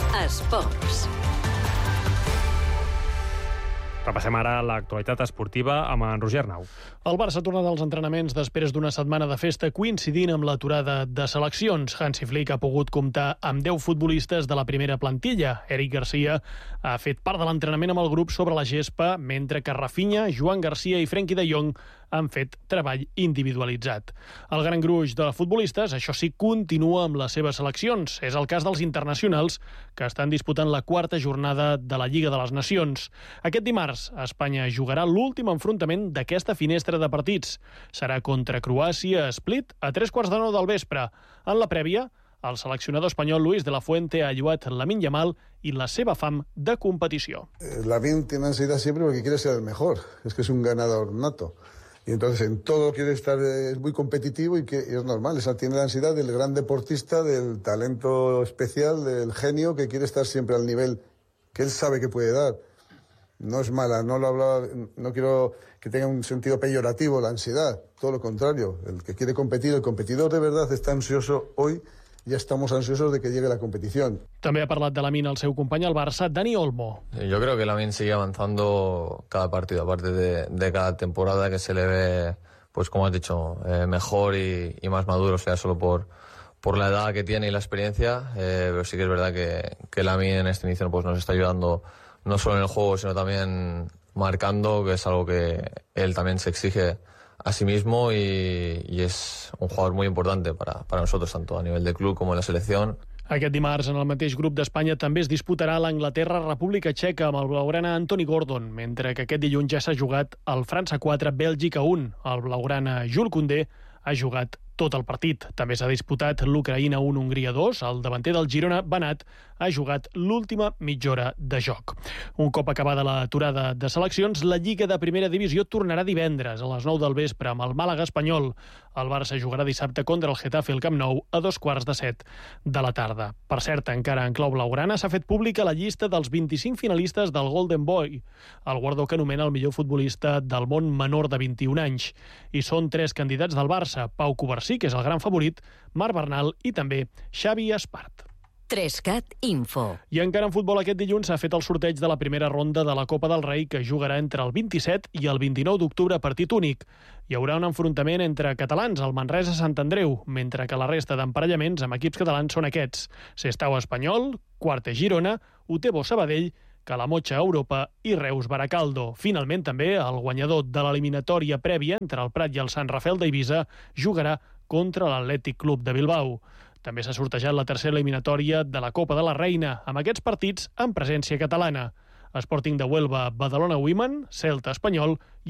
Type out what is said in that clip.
Esports. Repassem ara l'actualitat esportiva amb en Roger Arnau. El Barça torna dels entrenaments després d'una setmana de festa coincidint amb l'aturada de seleccions. Hansi Flick ha pogut comptar amb 10 futbolistes de la primera plantilla. Eric Garcia ha fet part de l'entrenament amb el grup sobre la gespa, mentre que Rafinha, Joan Garcia i Frenkie de Jong han fet treball individualitzat. El gran gruix de futbolistes, això sí, continua amb les seves seleccions. És el cas dels internacionals, que estan disputant la quarta jornada de la Lliga de les Nacions. Aquest dimarts, Espanya jugarà l'últim enfrontament d'aquesta finestra de partits. Serà contra Croàcia a Split a 9:15 del vespre. En la prèvia, el seleccionador espanyol Luis de la Fuente ha lloat Lamine Yamal i la seva fam de competició. Lamine tiene ansiedad siempre porque quiere ser el mejor. Es que es un ganador nato. Y entonces en todo quiere estar, es muy competitivo y es normal. Tiene la ansiedad del gran deportista, del talento especial, del genio que quiere estar siempre al nivel que él sabe que puede dar. No es mala, no quiero que tenga un sentido peyorativo la ansiedad, todo lo contrario. El que quiere competir, el competidor de verdad está ansioso hoy. Ya estamos ansiosos de que llegue la competición. També ha parlat de Lamine el seu company al Barça, Dani Olmo. Yo creo que Lamine sigue avanzando cada partido, aparte de cada temporada, que se le ve, pues como has dicho, mejor y más maduro, o sea, solo por la edad que tiene y la experiencia, pero sí que es verdad que Lamine en este inicio pues nos está ayudando no solo en el juego, sino también marcando, que es algo que él también se exige a sí mismo y es un jugador muy importante para nosotros, tanto a nivel de club como en la selección. Aquest dimarts, en el mateix grup d'Espanya, també es disputarà l'Anglaterra-República Txeca amb el blaugrana Anthony Gordon, mentre que aquest dilluns ja s'ha jugat el França 4, Bèlgica 1. El blaugrana Jules Koundé ha jugat tot el partit. També s'ha disputat l'Ucraïna 1, Hongria 2. El davanter del Girona, Banat, ha jugat l'última mitja hora de joc. Un cop acabada l'aturada de seleccions, la Lliga de Primera Divisió tornarà divendres a les 9 del vespre amb el Màlaga Espanyol. El Barça jugarà dissabte contra el Getafe al Camp Nou a 6:15 de la tarda. Per cert, encara en clau blaugrana, s'ha fet pública la llista dels 25 finalistes del Golden Boy, el guardó que anomena el millor futbolista del món menor de 21 anys. I són 3 candidats del Barça: Pau Covarsí, que és el gran favorit, Marc Bernal i també Xavi Espart. 3CAT Info. I encara en futbol, aquest dilluns s'ha fet el sorteig de la primera ronda de la Copa del Rei, que jugarà entre el 27 i el 29 d'octubre a partit únic. Hi haurà un enfrontament entre catalans, el Manresa-Sant Andreu, mentre que la resta d'emparellaments amb equips catalans són aquests: Sestao Espanyol, Quarte Girona, Utebo Sabadell, Calamotxa Europa i Reus Baracaldo. Finalment, també, el guanyador de l'eliminatòria prèvia entre el Prat i el Sant Rafel d'Eivissa jugarà contra l'Atlètic Club de Bilbao. També s'ha sortejat la tercera eliminatòria de la Copa de la Reina, amb aquests partits amb presència catalana: Sporting de Huelva, Badalona Women, Celta Espanyol